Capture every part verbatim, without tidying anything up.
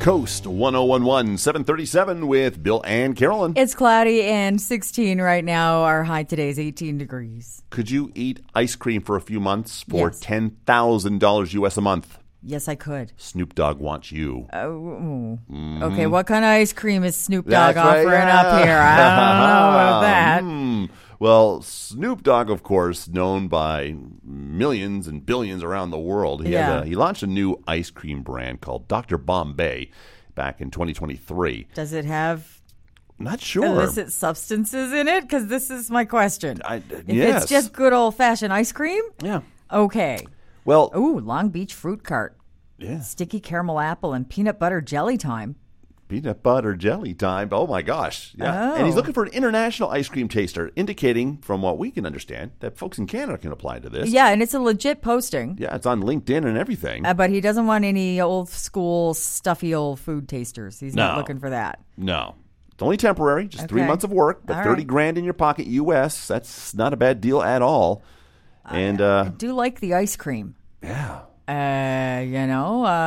Coast, one oh one point one, seven thirty-seven with Bill and Carolyn. It's cloudy and sixteen right now. Our high today is eighteen degrees. Could you eat ice cream for a few months for Yes. ten thousand dollars U S a month? Yes, I could. Snoop Dogg wants you. Oh, okay. What kind of ice cream is Snoop Dogg That's right, offering yeah. up here? I don't know about that. Hmm. Well, Snoop Dogg, of course, known by millions and billions around the world. He, Yeah. had a, he launched a new ice cream brand called Doctor Bombay back in twenty twenty-three. Does it have Not sure. illicit substances in it? Because this is my question. I, If yes. it's just good old-fashioned ice cream, Yeah. okay. Well, Ooh, Long Beach fruit cart. yeah. Sticky caramel apple and peanut butter jelly time. Peanut butter jelly time. Oh, my gosh. Yeah. Oh. And he's looking for an international ice cream taster, indicating, from what we can understand, that folks in Canada can apply to this. Yeah, and it's a legit posting. Yeah, it's on LinkedIn and everything. Uh, but he doesn't want any old school, stuffy old food tasters. He's not No. looking for that. No. It's only temporary, just three Okay. months of work, but All thirty right. grand in your pocket U S. That's not a bad deal at all. And, I uh, do like the ice cream. yeah. Uh, you know, uh,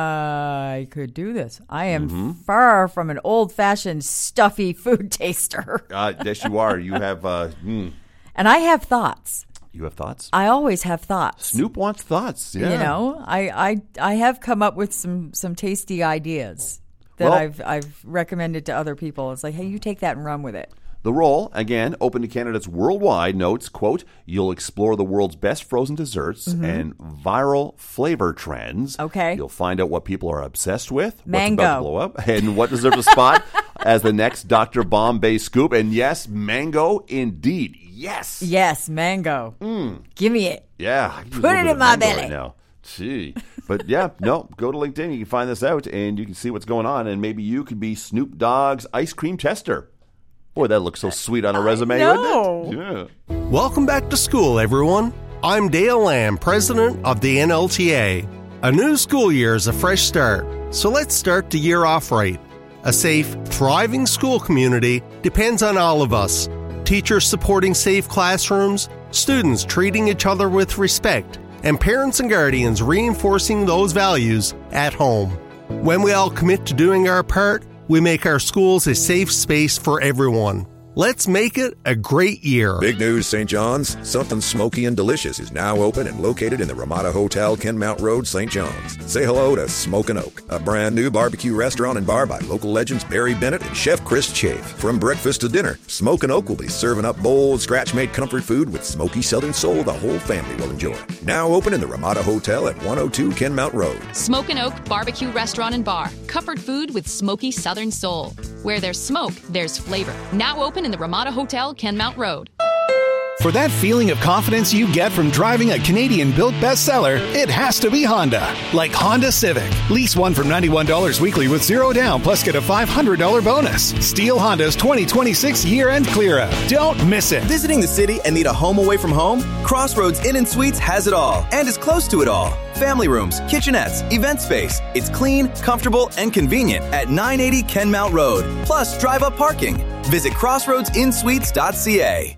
I could do this. I am Mm-hmm. far from an old-fashioned, stuffy food taster. Uh, yes, you are. You have, uh, hmm. And I have thoughts. You have thoughts? I always have thoughts. Snoop wants thoughts. Yeah. You know, I, I, I have come up with some, some tasty ideas that Well- I've, I've recommended to other people. It's like, hey, you take that and run with it. The roll, again, open to candidates worldwide, notes, quote, you'll explore the world's best frozen desserts and viral flavor trends. Mm-hmm. Okay. You'll find out what people are obsessed with, Mango. what's about to blow up, and what deserves a spot as the next Doctor Bombay scoop. And yes, mango indeed. Yes. Yes, mango. Give me it. Yeah. I could use a Put little it bit in of my mango belly. Right now. Gee. But yeah, no, go to LinkedIn. You can find this out and you can see what's going on. And maybe you could be Snoop Dogg's ice cream tester. Boy, that looks so sweet on a resume, know. wouldn't it? Yeah. Welcome back to school, everyone. I'm Dale Lamb, president of the N L T A. A new school year is a fresh start, so let's start the year off right. A safe, thriving school community depends on all of us. Teachers supporting safe classrooms, students treating each other with respect, and parents and guardians reinforcing those values at home. When we all commit to doing our part, we make our schools a safe space for everyone. Let's make it a great year. Big news, Saint John's. Something smoky and delicious is now open and located in the Ramada Hotel, Kenmount Road, Saint John's. Say hello to Smokin' Oak, a brand new barbecue restaurant and bar by local legends Barry Bennett and Chef Chris Chafe. From breakfast to dinner, Smokin' Oak will be serving up bold, scratch-made comfort food with smoky Southern soul the whole family will enjoy. Now open in the Ramada Hotel at one oh two Kenmount Road. Smokin' Oak Barbecue Restaurant and Bar. Comfort food with smoky Southern soul. Where there's smoke, there's flavor. Now open in the Ramada Hotel, Kenmount Road. For that feeling of confidence you get from driving a Canadian-built bestseller, it has to be Honda. Like Honda Civic. Lease one from ninety-one dollars weekly with zero down, plus get a five hundred dollars bonus. Steal Honda's twenty twenty-six year-end clear-out. Don't miss it. Visiting the city and need a home away from home? Crossroads Inn and Suites has it all and is close to it all. Family rooms, kitchenettes, event space. It's clean, comfortable, and convenient at nine eighty Kenmount Road. Plus drive-up parking. Visit crossroads in suites dot c a.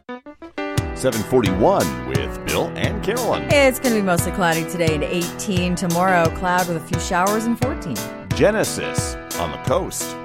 seven forty-one with Bill and Carolyn. It's going to be mostly cloudy today and eighteen. Tomorrow, cloud with a few showers and fourteen. Genesis on the coast.